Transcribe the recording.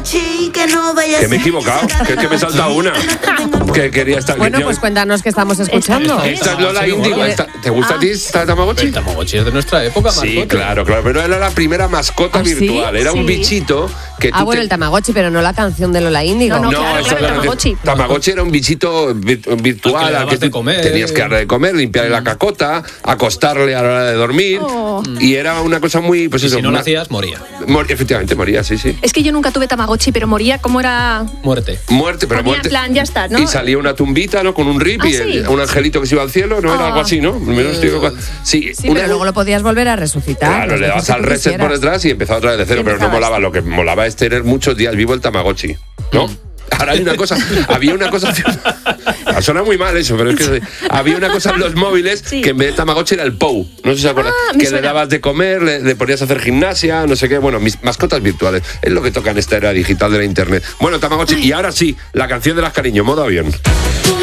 Que me he equivocado, que es que me he saltado una. Que quería estar... Bueno, pues cuéntanos qué estamos escuchando. Esta es Lola Índigo. ¿Te gusta a ti esta Tamagotchi? El Tamagotchi es de nuestra época, Sí, Marcote. claro, pero era la primera mascota virtual. Era un bichito que tú bueno, el Tamagotchi, pero no la canción de Lola Índigo. No, claro, el Tamagotchi. Tamagotchi era un bichito virtual al que de comer. tenías que darle de comer, limpiarle la cacota, acostarle a la hora de dormir. Y era una cosa muy... Pues eso, si no lo hacías, moría. Efectivamente, moría, sí. Es que yo nunca tuve Tamagotchi, pero moría, ¿cómo era? Muerte, pero moría en plan, ya está, ¿no? Y salía una tumbita, ¿no? Con un rip y ¿sí? un angelito que se iba al cielo, ¿no? Era algo así, ¿no? Sí, pero luego lo podías volver a resucitar. Claro, le dabas al reset por detrás y empezaba otra vez de cero, pero no molaba. Lo que molaba es tener muchos días vivo el Tamagotchi, ¿no? Ahora hay una cosa, había una cosa... Suena muy mal eso, pero es que había una cosa en los móviles que en vez de Tamagotchi era el POU. No sé si se acuerdan. Que le dabas de comer, le ponías a hacer gimnasia, no sé qué. Bueno, mis mascotas virtuales. Es lo que toca en esta era digital de la internet. Bueno, Tamagotchi. Y ahora sí, la canción de las cariño, modo avión.